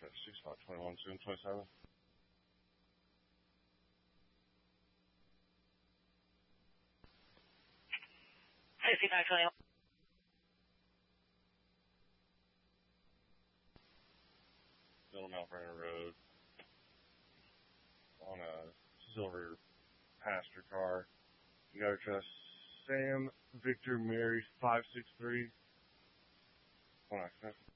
521, 727. 6521. Still Mount Vernon Road on a silver passenger car. You got to trust Sam Victor Mary 563. Hold on.